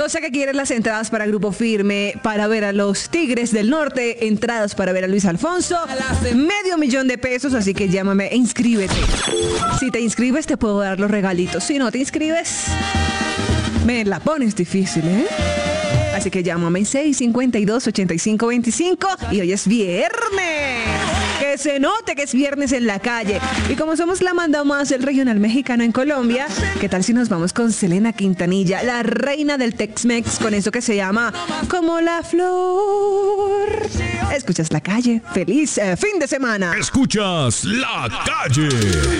Yo sé que quieres las entradas para Grupo Firme, para ver a los Tigres del Norte, entradas para ver a Luis Alfonso, $500,000, así que llámame e inscríbete. Si te inscribes te puedo dar los regalitos, si no te inscribes, me la pones difícil, ¿eh? Así que llámame 652-8525 y hoy es viernes. Que se note que es viernes en la calle. Y como somos la manda más del regional mexicano en Colombia, ¿qué tal si nos vamos con Selena Quintanilla, la reina del Tex-Mex, con eso que se llama Como la Flor? Escuchas La Calle. Feliz fin de semana. Escuchas La Calle.